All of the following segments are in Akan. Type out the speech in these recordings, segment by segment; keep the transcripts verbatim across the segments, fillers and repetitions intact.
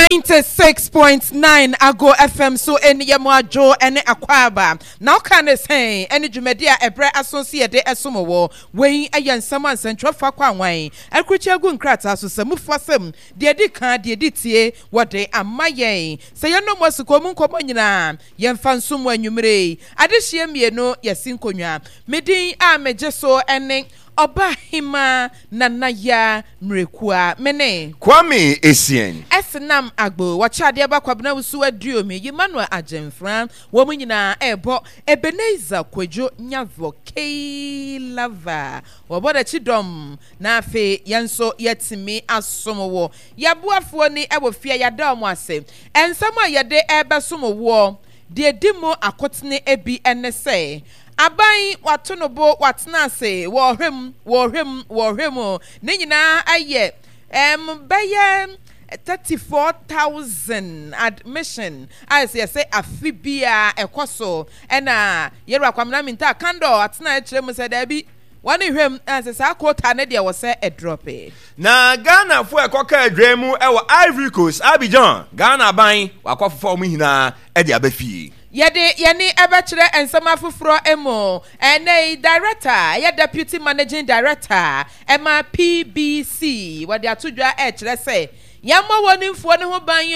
ninety-six point nine Ago F M so eni yamwajo ene akwaba now can say eni dwumedia ebre associate esomowo we ayen sama nsentro fa kwanwan akruchi agu nkrata so samufu asem de di kan de di tie wode amayen se ye no mosiko mu nkomo nyina ye mfa nsum anwumre adehye mienu yesinkonwa medin a meje so ene Oba hima nanaya mrekua mene Kwame Esien Esenam agbo wachade aba kwabna wusu aduo me Emmanuel Ajemfran wo mu nyina ebo Ebenezer Kwadwo Nyavo K Lava wo boda chidom na afe yenso yetimi asomowo yabuafo ni ewo fia yada omo ase ensama yede ebe somowo de dimo akotene ebi enese Abai watonobo watnase wo hwem wo hwem wo hwem ne nyina aye em baye thirty-four thousand admission as you say afibia ekoso ena yeru akwamna minta kando atna ekire mu se da bi wani hwem as say quota ne de wo se e drop na Ghana fo ekoka adwemu e wo Ivory Coast Abidjan Ghana ban wakofofo mu hina e de abafie Yede yeni ebechere ensama fufuro emo ene director ye deputy managing director ema P B C wade atudwa e kire se yamma woni mfo ne ho ban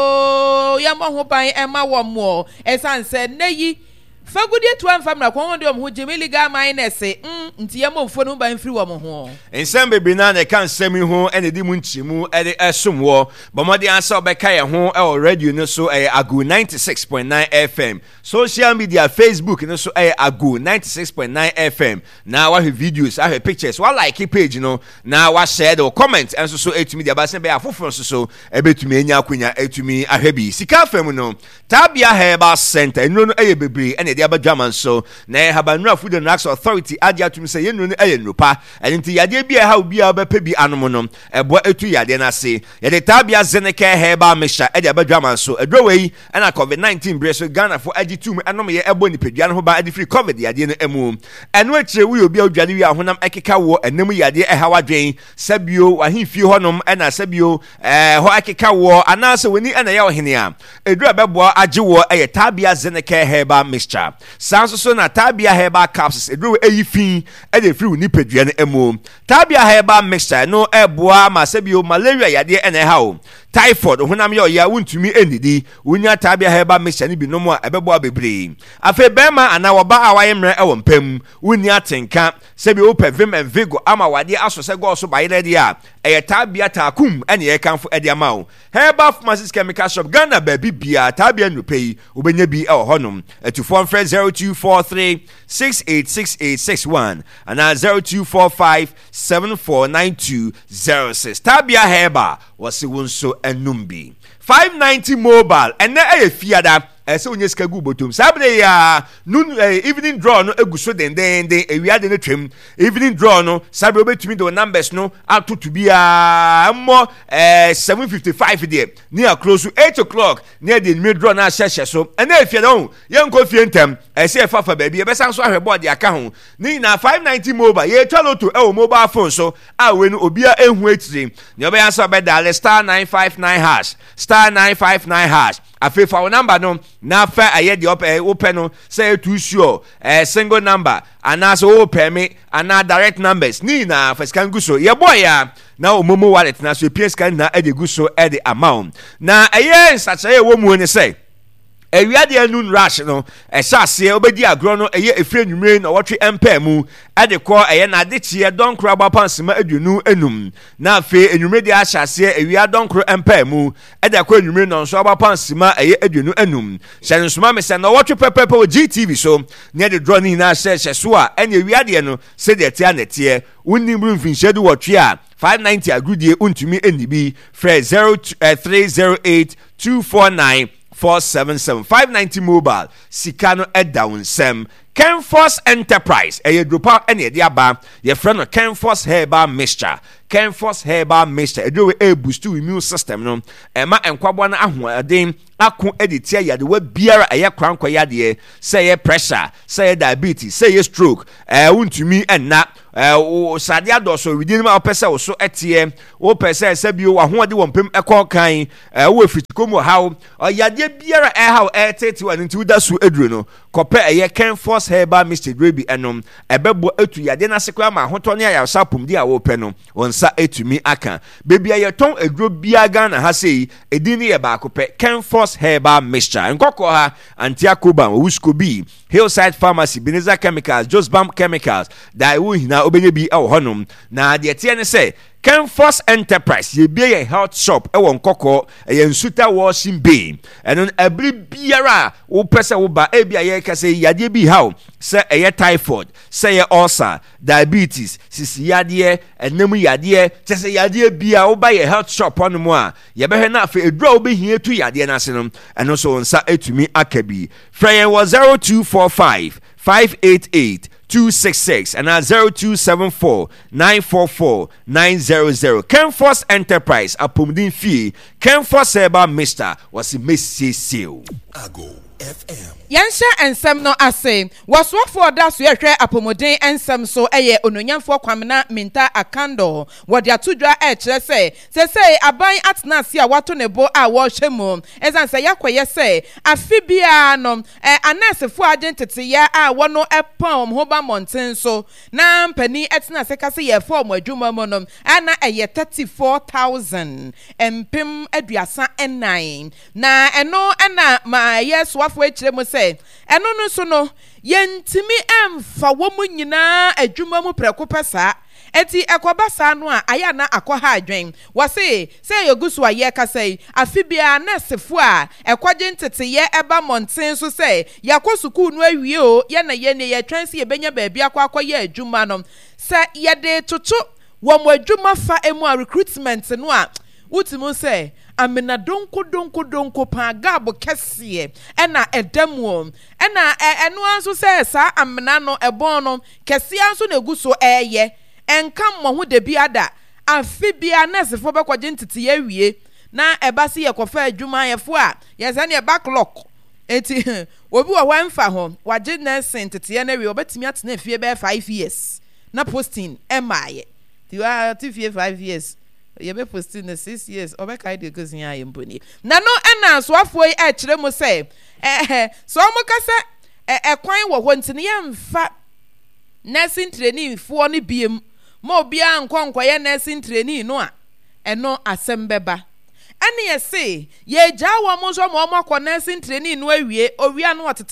yo yamma ho ban ema wo mo esanse neyi fagudie to amfa mra kwon de omho jemili ga minus mm nti yamma mfo ne ho ban firi wo mo ho ensem bebre na ne kan semi ho ene di mu nchimu e de esomwo bomode ansa obeka ye ho e o radio no so e Agu ninety-six point nine F M social media Facebook no so e Agu ninety-six point nine F M na wa videos a pictures wa like page no na wa share the comment enso so etumi dia ba se be afoforo so so e betumi enya akonya etumi ahwebi sika fam no Tabia Herbal Center enu no e bebre ene dia badwaman so na Habanura Food and Drugs Authority adia tumi se yenu no e nupa enti yade bia ha obi a bepa bi anomo no ebo etu yade na se yade Tabia Zeneke Herbal Mixture e dia badwaman so edro wei na covid nineteen bre so Ghana for agitum anom ye ebo nipadua no ho ba adi free covid yade no emu eno akire wi obi a odwane wi ahonam ekeka wo enam yade e hawa dwen sabio wahimfie honom e na sabio eh ho ekeka wo anase woni e na ye ohene a edro abebo age wo e Tabia Zeneke Herbal Mixture sanso so na Tabia Herbal Capsules edro eyi fin e de free nipadua no emu Tabia Herbal Mixture no eboa ma sabio malaria yade e na hawo typhoid honam ye oya wuntumi enidi wonya Tabia Herbal Mixture ni bi no mo a ebebo abebre afe bema ana woba awaye mre e wompam wonni atenka sebi ope vim and vigo ama wade aso se go so bayire de a e Tabia takum ene ye kanfo e de ama wo Herbal Pharmacies Chemical Shop Ghana ba bibia Tabia no pay obenya bi e honom to phone friend zero two four three six eight six eight six one and zero two four five seven four nine two zero six Tabia Herbal wasi wonso enumbi five ninety mobile and na e fiada ese onye skagu botom sabre ya nun evening draw no eguso den den den ewiade no twem evening draw no sabre obetumi the numbers no atoto bia mo eh seven fifty-five there near close to eight o'clock near the mid draw na hye so and na fiada ho yenko fie ntem ese fafa ba bia besan so ahwe board aka ho ni na five ninety mobile ye twalo to e mobile phone so a we no obia ehu etire ne obe answer be dial star nine five nine hash star nine five nine hash afefa number no na fa aye de open no say too sure eh single number ana so open me ana direct numbers ni na first can go so ye boy ya na omomo wallet na so P S can na e de go so e de amount na aye such aye wo mu ni say ewiade anun rush no ehase obedi agro no eye efre nwumre na wotwe empa mu ade ko eye na de chie donkro abapansema aduonu enum na afi enwumre de ahase ewia donkro empa mu ade ko enwumre no so abapansema eye aduonu enum hyenensoma me se na wotwe pepepe o G T V so ne de draw ni na hye so a ene ewiade no se de tia na tie unimru mfinhyedu wotwe a five ninety agrudie untumi enibi fre zero three zero eight two four nine four seven seven five ninety mobile sikano e down sem Kenforce Enterprise ɛyɛ dropa ɛne ɛde aba yɛfrɛ no Kenforce Herbal Mixture. Kenforce Herbal Mixture ɛduro e boost immune system no ɛma nkwaboa no ahoɔden ako ɛde tia yadewa biara ɛyɛ krankwa yadeɛ sɛ ɛyɛ pressure sɛ ɛyɛ diabetes sɛ ɛyɛ stroke ɛɛ wontumi ɛnna ɛɛ sade adɔso within ma opɛ sɛ wo so ɛteɛ wo pɛ sɛ sɛ bio ahoɔden wɔ mpem ɛkɔ kan ɛɛ wo efitikomu haw ɔyadeɛ biara ɛhaw ɛtete wa nti woda so eduro no kɔpɛ ɛyɛ Kenforce Herbal Mixture drebi ɛnom ɛbɛbɔ etu yadeɛ n'ase kora ma ahotɔ ne ayarsa pomdi a wo pɛ no sa etumi aka bebi ayɛtɔn eduro biaga na ha sei edin ne yɛ baako pɛ Kenforce Herbal Mixture nkɔkɔ ha Antiakoba Owusko bi Hillside Pharmacy Beneza Chemicals Josbam Chemicals da ewu hina obenye bi ɛwɔ hɔnom na deɛ teɛ ne sɛ Kenforce Enterprise ye be a health shop ɛwɔ nkɔkɔ ɛyɛ nsuta washing bay ɛno ɛbiri biara wo pɛsɛ wo ba ebi ayɛ kase yadeɛ bi haw sɛ ɛyɛ typhoid sɛ ɛyɛ ulcer diabetes sisi yadeɛ ɛnam yadeɛ kyɛ sɛ yadeɛ bia wo ba yɛ health shop hɔnom a yɛbɛhwɛ na afɛ edura wo behia tu yadeɛ n'ase no ɛno so nsa etumi aka bi frɛ yɛn wɔ zero two four five five eight eight two six six and at zero two seven four nine four four nine zero zero. Kenforce Enterprise apumdin fee Kenforce Herbal Mixture was a messy seal. Ago F M. Yansha ensem no ase waswafo da so yehwe apomodin ensem so eye ononyamfo kwamna minta akando wode atodwa e kire se se se aban atena ase a wato ne bo a wo hwemu ezan se yakoye se afibia no eh, anesefo agentete ya a wono epon ho ba monten so na mpani etena se kase ye fo mo adwuma mo no ana eye thirty-four thousand empem aduasa nine na eno ana ma yeso afo e kire mo se eno no so no yentimi emfa wo mu nyina adwuma mu preko pesa eti ekoba sa no a aya na akɔha adwen wose se yegusu aye kasai afibia na sefo a ekwaje ntete ye eba monten so se yakosuku no awie o ye na ye ne ye twansi ye benya baabi akɔ ye adwuma no se ye de toto wo mo adwuma fa emu a recruitment no a utimu se amena donko donko donko pa gabo kese ena edamu ena eno anso se sa amena no ebon no kese anso na eguso eye enka mo ho de biada afibia nesefo bekwaje ntete ye wie na ebase ye kofa adwuma yefo a ye se ne backlog eti obi wa wanfa ho waje nurse ntete ye na wie obetimi atena fie be five years na posting emaye ti wa ti fie five years ye be posting na six years obeka ide gozi ya yemboni na no ena so afo yi a kire mu se eh so mo kase eh kwan wo ho ntine ye mfa nursing training fo no biem mo bia nkonko ye nursing training no a eno asem beba ene ye se ye gya wo mo so mo mo akọ nursing training no awie owia no